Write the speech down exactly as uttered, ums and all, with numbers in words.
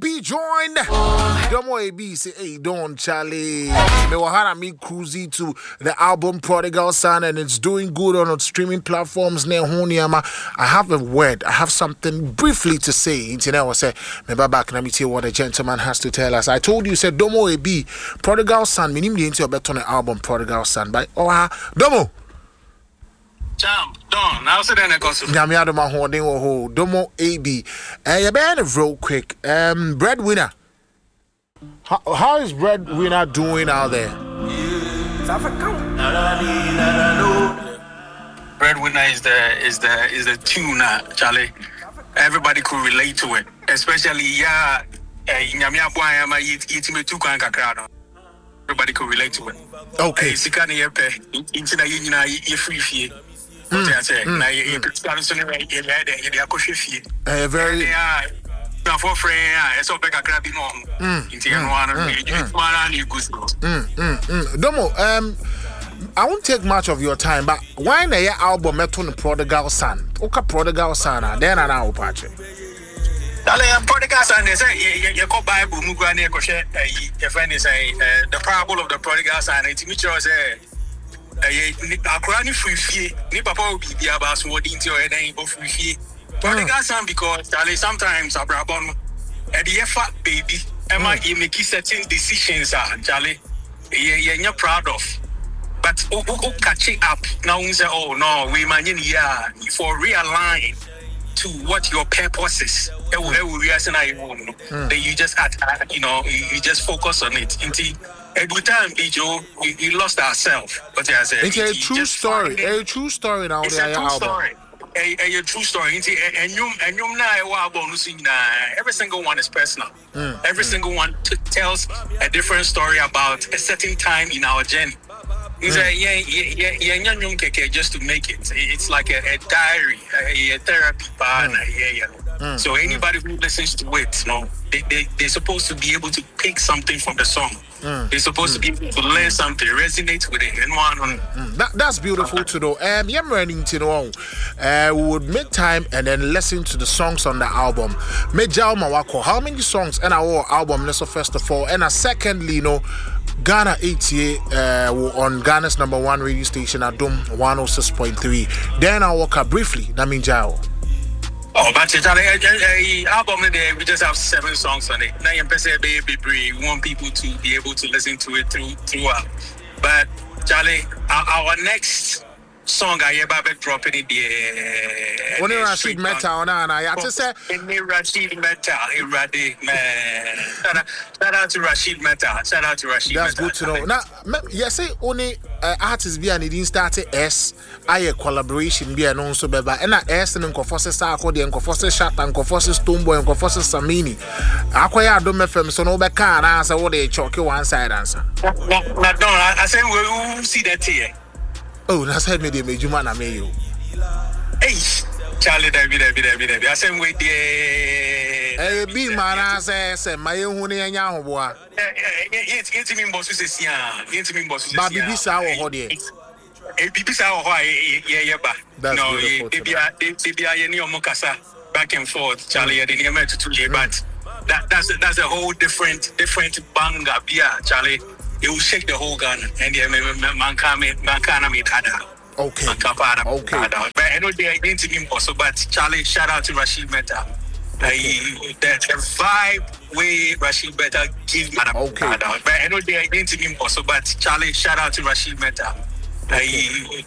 B joined. Domo A B say, hey, don't Charlie. Me wahara me cruising to the album Prodigal Son, and it's doing good on streaming platforms near Honiama. I have a word, I have something briefly to say. Today I say, me back, let me tell you what the gentleman has to tell us. I told you, said Domo A B, Prodigal Son, minimum the into your bet on the album Prodigal Son by Oha Domo. Jam, Don, now sit down and go. Yamiado Mahording or Domo A B. Uh, you better real quick. Um, Breadwinner. How, how is Breadwinner doing out there? Breadwinner is the is the is the tune, Charlie. Everybody could relate to it, especially yeah. Nyamia Boyama eating two can crowd. Everybody could relate to it. Okay. Sikani yepe intina yina ye free fee. What I say? Na ye person ye led ye dia ko fee. Eh very yeah. Na for friend ah so be kakra bi no. Intina no anu you mara ni good. Mm mm. Domo um I won't take much of your time, but why na your album meto the Prodigal Son? Oka Prodigal Son then and now patch. Dale Prodigal Son is say you go Bible mu gwa na e ko hwe your friend is say the parable of the Prodigal Son. It me sure say eh akura ni free fee ni papa obi bia ba so wodi nti o e dan bo free fee. Prodigal Son because dale sometimes abrabon e dey fa baby e ma you make certain decisions ah dale you you're proud of. But oh, oh, oh, catching up now, say, oh no, we man, yeah, for realign to what your purpose is. Mm. Then you just add, you know, you just focus on it. Until every time, Joe, we, we lost ourselves. But I said, it's a true story. A true story now. It's a true story. A, a, a true story. And you, and you know, every single one is personal. Mm. Every mm. single one t- tells a different story about a certain time in our journey. It's a yeah, yeah, yeah, yeah, yeah, just to make it. It's like a, a diary, a, a therapy partner. Yeah, yeah. Mm. So anybody who listens to it, you know, they, they, they're supposed to be able to pick something from the song. Mm. They're supposed mm. to be able to learn something, resonate with it. And one on mm. that, that's beautiful to know. Um, yeah, I'm running to know. Uh, we would make time and then listen to the songs on the album. Mejao Mawako, how many songs in our album? Let's first of all, and uh, secondly, you know, Ghana eighty-eight uh, on Ghana's number one radio station at Dom one oh six point three. Then I'll walk up briefly. That means Jao. Oh, but the album there, we just have seven songs on it. Now you we want people to be able to listen to it through throughout. But Charlie, our, our next song I hear about dropping in the when you Rashid Metal, na na, I just say in Rashid Metal, Iradi man. Shout out to Rashid Metal. Shout out to Rashid. That's Metal. Good to know. Now, you say only uh, artists be and it didn't start S. I a collaboration be and also be and na S and Nkofose Sarko, the Nkofose Shot and Nkofose Stoneboy and Nkofose Samini. Akwaya Dom F M so no be can answer what they choke one side answer. No, no, no. I say we will see that here. Oh, that's head me the major man I made you. Hey, Charlie, David, David, David, David. I say wait there. Hey, be man, I say, say my own honey and young boy. It's it's me boss is here. It's me boss is here. Baby, this our holiday. Hey, this our holiday. Yeah, yeah, but that's no, they be a they be a any omokasa back and forth. Charlie, I didn't mean to two years, but that that's that's a whole different different banger. Beer, Charlie. It will shake the whole gun, and the man can't man can't make that. Okay. Okay. But I know they didn't mean also. But Charlie, shout out to Rashid Metal. Okay. The, the vibe way Rashid Metal give me. Okay. But I know they didn't mean also. But Charlie, shout out to Rashid Metal. Okay.